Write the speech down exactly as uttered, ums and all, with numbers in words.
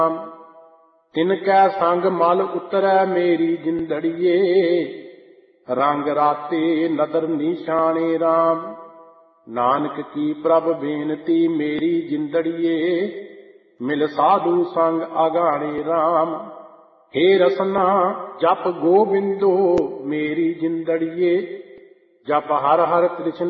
तिनकै संग मल उतरै मेरी जिंदड़िए, रंग राते नदर निशाने राम। नानक की प्रभ बेनती मेरी जिंदड़िए, मिल साधु संग अगाणे राम। हे रसना जप गोबिंदो मेरी जिंदड़िए, जप हर हर कृष्ण